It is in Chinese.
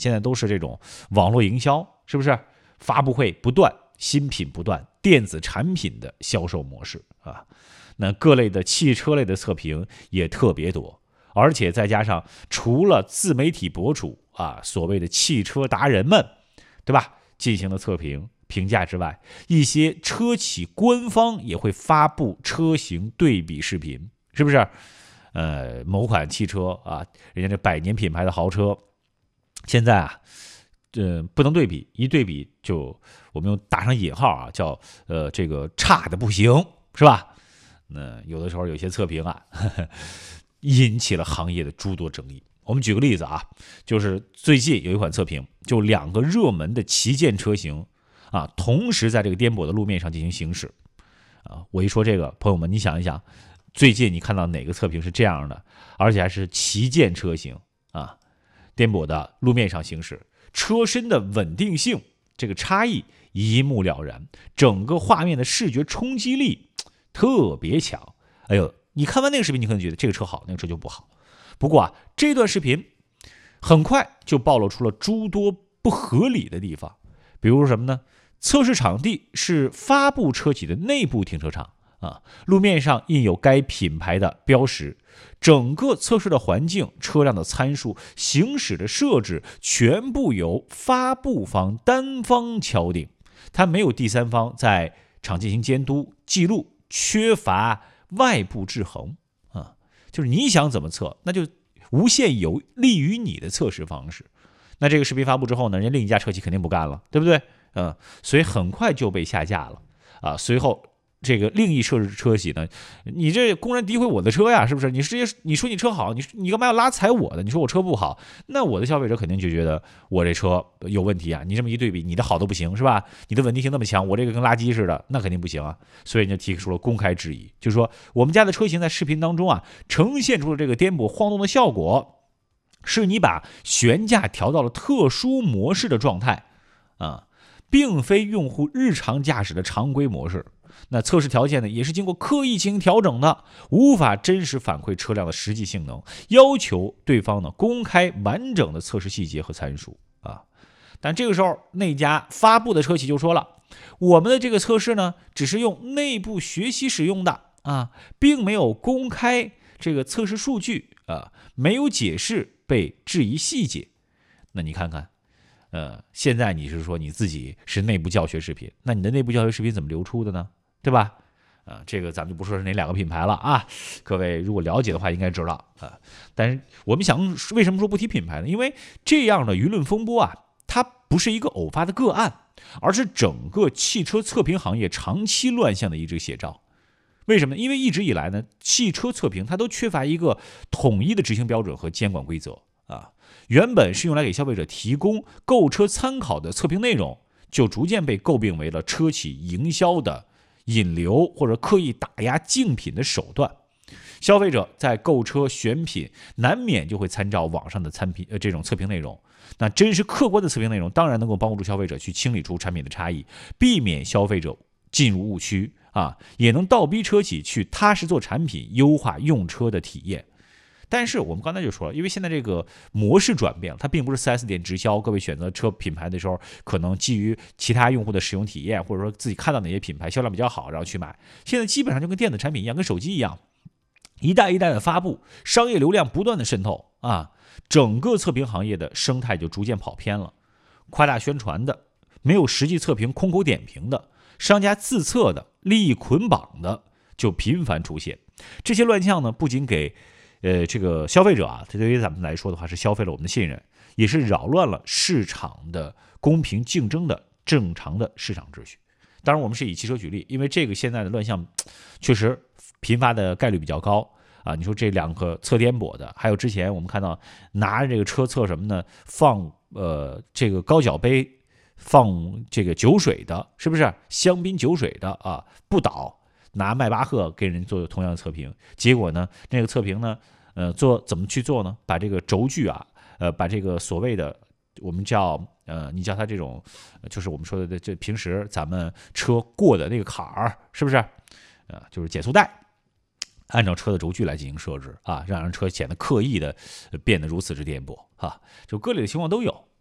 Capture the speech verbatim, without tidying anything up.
现在都是这种网络营销，是不是？发布会不断，新品不断，电子产品的销售模式啊。那各类的汽车类的测评也特别多，而且再加上除了自媒体博主啊，所谓的汽车达人们，对吧？进行了测评评价之外，一些车企官方也会发布车型对比视频，是不是？呃，某款汽车啊，人家这百年品牌的豪车，现在啊，呃，不能对比，一对比就我们用打上引号啊，叫呃这个差的不行，是吧？那有的时候有些测评啊，呵呵引起了行业的诸多争议。我们举个例子啊，就是最近有一款测评，就两个热门的旗舰车型啊，同时在这个颠簸的路面上进行行驶啊。我一说这个，朋友们，你想一想，最近你看到哪个测评是这样的，而且还是旗舰车型啊，颠簸的路面上行驶，车身的稳定性这个差异一目了然，整个画面的视觉冲击力特别强。哎呦，你看完那个视频，你可能觉得这个车好，那个车就不好。不过啊，这段视频很快就暴露出了诸多不合理的地方，比如说什么呢？测试场地是发布车企的内部停车场啊，路面上印有该品牌的标识，整个测试的环境、车辆的参数、行驶的设置全部由发布方单方敲定，它没有第三方在场进行监督记录，缺乏外部制衡啊，就是你想怎么测，那就无限有利于你的测试方式。那这个视频发布之后呢，人家另一家车企肯定不干了，对不对？嗯，所以很快就被下架了啊。随后这个另一车车企呢，你这公然诋毁我的车呀，是不是？你直接你说你车好，你你干嘛要拉踩我的？你说我车不好，那我的消费者肯定就觉得我这车有问题啊。你这么一对比，你的好都不行，是吧？你的稳定性那么强，我这个跟垃圾似的，那肯定不行啊。所以人家提出了公开质疑，就是说我们家的车型在视频当中啊，呈现出了这个颠簸晃动的效果，是你把悬架调到了特殊模式的状态啊，并非用户日常驾驶的常规模式。那测试条件呢，也是经过刻意进行调整的，无法真实反馈车辆的实际性能，要求对方呢公开完整的测试细节和参数啊。但这个时候，那家发布的车企就说了，我们的这个测试呢，只是用内部学习使用的啊，并没有公开这个测试数据啊，没有解释被质疑细节。那你看看。呃，现在你是说你自己是内部教学视频，那你的内部教学视频怎么流出的呢？对吧？啊，这个咱们就不说是哪两个品牌了啊。各位如果了解的话，应该知道啊。但是我们想，为什么说不提品牌呢？因为这样的舆论风波啊，它不是一个偶发的个案，而是整个汽车测评行业长期乱象的一支写照。为什么呢？因为一直以来呢，汽车测评它都缺乏一个统一的执行标准和监管规则啊。原本是用来给消费者提供购车参考的测评内容，就逐渐被诟病为了车企营销的引流或者刻意打压竞品的手段。消费者在购车选品难免就会参照网上的参评呃这种测评内容，那真实客观的测评内容当然能够帮助消费者去清理出产品的差异，避免消费者进入误区啊，也能倒逼车企去踏实做产品，优化用车的体验。但是我们刚才就说了，因为现在这个模式转变了，它并不是 四 S 店直销，各位选择车品牌的时候，可能基于其他用户的使用体验，或者说自己看到哪些品牌销量比较好，然后去买。现在基本上就跟电子产品一样，跟手机一样，一代一代的发布，商业流量不断的渗透啊，整个测评行业的生态就逐渐跑偏了，夸大宣传的，没有实际测评，空口点评的，商家自测的，利益捆绑的，就频繁出现。这些乱象呢，不仅给呃，这个消费者啊，这对于咱们来说的话是消费了我们的信任，也是扰乱了市场的公平竞争的正常的市场秩序。当然，我们是以汽车举例，因为这个现在的乱象确实频发的概率比较高啊。你说这两个测颠簸的，还有之前我们看到拿着这个车测什么呢？放呃这个高脚杯放这个酒水的，是不是香槟酒水的啊？不倒。拿迈巴赫给人做同样的测评，结果呢，那个测评呢，呃，做怎么去做呢？把这个轴距啊，呃，把这个所谓的我们叫呃，你叫它这种，就是我们说的这平时咱们车过的那个坎儿，是不是？呃，就是减速带，按照车的轴距来进行设置啊，让人车显得刻意的变得如此之颠簸啊，就各类的情况都有